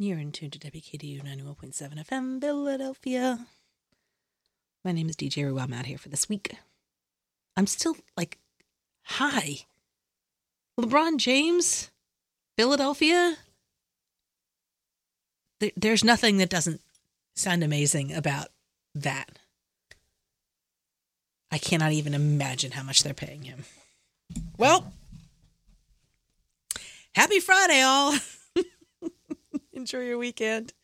You're in tune to WKDU 91.7 FM, Philadelphia. My name is DJ Rue. I'm out here for this week. I'm still hi. LeBron James, Philadelphia. There's nothing that doesn't sound amazing about that. I cannot even imagine how much they're paying him. Well, happy Friday, all. Enjoy your weekend.